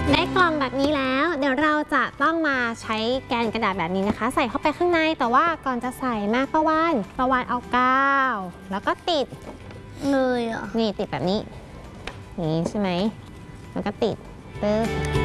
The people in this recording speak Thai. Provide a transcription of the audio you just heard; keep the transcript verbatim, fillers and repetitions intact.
ได้กล่องแบบนี้แล้วเดี๋ยวเราจะต้องมาใช้แกนกระดาษแบบนี้นะคะใส่เข้าไปข้างในแต่ว่าก่อนจะใส่มาประวานประวานเอากาวแล้วก็ติดเลยอ่ะนี่ติดแบบนี้นี่ใช่ไหมแล้วก็ติดปึ๊บ